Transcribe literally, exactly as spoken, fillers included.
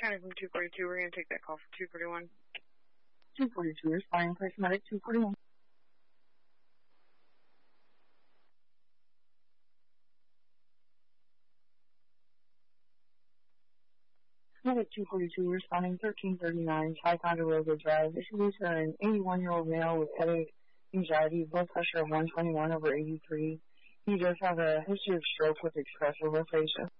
County from two forty-two. We're going to take that call for two forty-one. two forty-two, responding, Place Medic two forty-one. Medic two forty-two, responding thirteen thirty-nine, Ticonderoga Drive. Issues are an eighty-one-year-old male with headache, anxiety, blood pressure of one twenty-one over eighty-three. He does have a history of stroke with expressive aphasia.